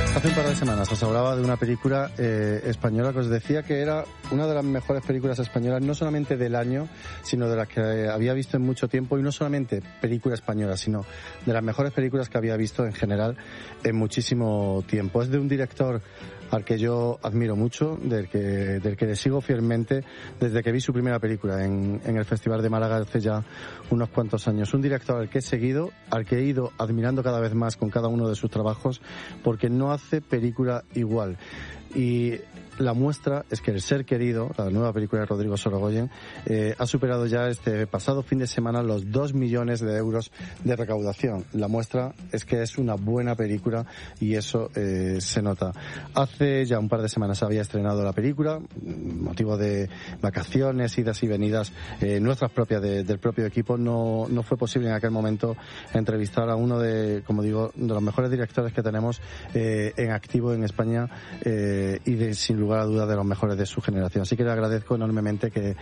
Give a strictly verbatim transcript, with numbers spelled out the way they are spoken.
Hace un par de semanas os hablaba de una película eh, española que os decía que era una de las mejores películas españolas, no solamente del año, sino de las que eh, había visto en mucho tiempo, y no solamente película española, sino de las mejores películas que había visto en general en muchísimo tiempo. Es de un director al que yo admiro mucho, del que, del que le sigo fielmente desde que vi su primera película en, en el Festival de Málaga hace ya unos cuantos años. Un director al que he seguido, al que he ido admirando cada vez más con cada uno de sus trabajos, porque no hace película igual. Y la muestra es que El ser querido, la nueva película de Rodrigo Sorogoyen, eh, ha superado ya este pasado fin de semana los dos millones de euros de recaudación. La muestra es que es una buena película y eso eh, se nota. Hace ya un par de semanas había estrenado la película, motivo de vacaciones, idas y venidas eh, nuestras propias de, del propio equipo. No, no fue posible en aquel momento entrevistar a uno de, como digo, de los mejores directores que tenemos eh, en activo en España eh, y de, sin lugar a dudas, de los mejores de su generación. Así que le agradezco enormemente que